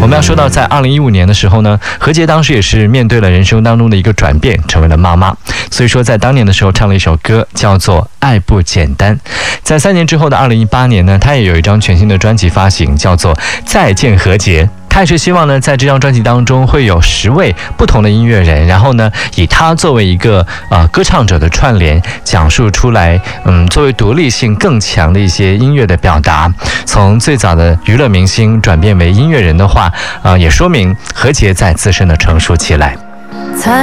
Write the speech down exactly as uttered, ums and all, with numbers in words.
我们要说到，在二零一五年的时候呢，何洁当时也是面对了人生当中的一个转变，成为了妈妈。所以说，在当年的时候唱了一首歌，叫做《爱不简单》。在三年之后的二零一八年呢，她也有一张全新的专辑发行，叫做《再见何洁》。他也是希望呢，在这张专辑当中会有十位不同的音乐人，然后呢，以他作为一个呃歌唱者的串联，讲述出来，嗯，作为独立性更强的一些音乐的表达。从最早的娱乐明星转变为音乐人的话，呃，也说明何洁在自身的成熟起来。